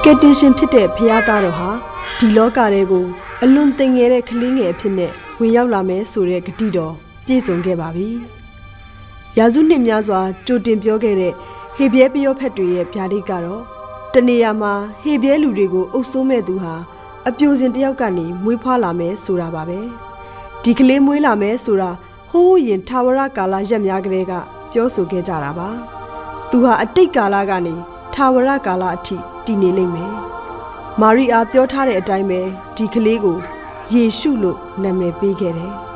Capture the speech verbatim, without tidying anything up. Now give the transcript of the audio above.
ကယ်တင်ရှင်ဖြစ်တဲ့ဖျားသားတော်ဟာဒီလောကတွေကိုအလွန်သိငယ်တဲ့ကလေးငယ်အဖြစ်နဲ့ဝင်ရောက်လာမယ်ဆိုတဲ့ဂတိတော်ပြည့်စုံခဲ့ပါပြီ။ရာစုနှစ်များစွာကြိုတင်ပြောခဲ့တဲ့ဟေဘရဲပယောဖက်တွေရဲ့ဗျာဒိတ်ကတော့တနေရာမှာဟေဘရဲလူတွေကိုအုပ်စိုးမဲ့သူဟာအပြိုစင်တယောက်ကနေမွေးဖွားလာမယ်ဆိုတာပါပဲ။ဒီကလေးမွေးလာမယ်ဆိုတာဟိုးရင်ထာဝရကာလရက်များကလေးကပြောဆိုခဲ့ကြတာပါ။သူဟာအတိတ်ကာလကနေထာဝရကာလအထိတည်နေလိမ့်မယ်။မာရိအားပြောထားတဲ့အတိုင်းပဲဒီကလေးကိုယေရှုလို့နာမည်ပေးခဲ့တယ်။